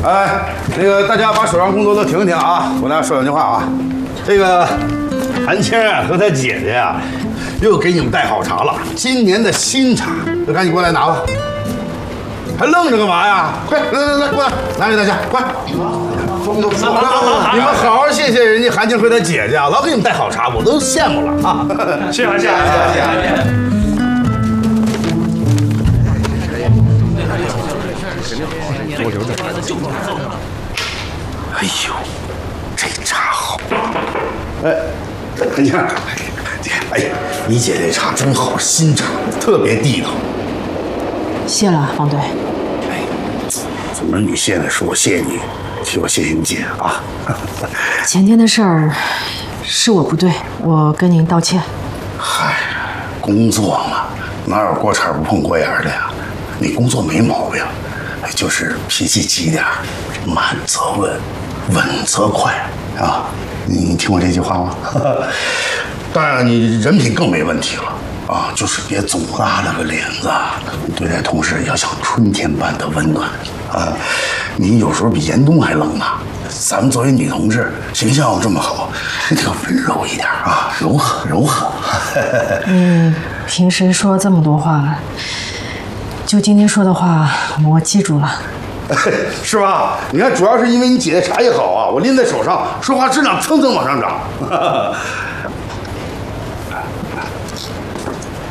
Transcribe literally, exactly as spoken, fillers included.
哎，那个大家把手上工作都停一停啊！我俩说两句话啊。这个韩青啊和他姐姐呀、啊，又给你们带好茶了，今年的新茶，就赶紧过来拿吧。还愣着干嘛呀？快来来来，过来拿给大家，快！风都说了，你们好好谢谢人家韩青和他姐姐啊，老给你们带好茶，我都羡慕了啊！ 谢谢谢谢谢谢。 多留着。哎呦，这茶好！哎，韩青，哎呀，你姐这茶真好，新茶，特别地道。 谢了，方队。 哎，怎么你现在说我谢谢你，替我谢谢你姐啊！ 前天的事儿是我不对，我跟您道歉。 嗨，工作嘛，哪有锅铲不碰锅沿的呀？你工作没毛病，就是脾气急点，慢则稳，稳则快啊！你听过这句话吗？当然，你人品更没问题了。啊，就是别总拉了个脸子，对待同事要像春天般的温暖啊！你有时候比严冬还冷呢。咱们作为女同志，形象这么好，你得温柔一点啊，柔和柔和。 嗯，平时说这么多话，就今天说的话，我记住了。 是吧？你看，主要是因为你姐的茶叶好啊，我拎在手上，说话质量蹭蹭往上涨。